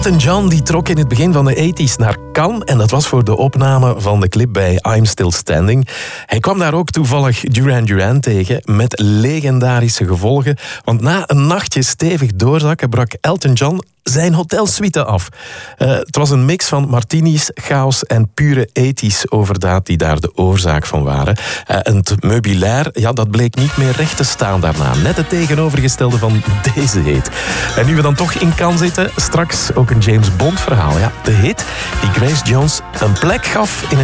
Elton John die trok in het begin van de 80s naar Cannes en dat was voor de opname van de clip bij I'm Still Standing. Hij kwam daar ook toevallig Duran Duran tegen met legendarische gevolgen, want na een nachtje stevig doorzakken brak Elton John zijn hotelsuite af. Het was een mix van martinis, chaos en pure 80s overdaad die daar de oorzaak van waren. Het meubilair, ja, dat bleek niet meer recht te staan daarna. Net het tegenovergestelde van deze hit. En nu we dan toch in Cannes zitten, straks ook een James Bond verhaal. Ja, de hit die Grace Jones een plek gaf in een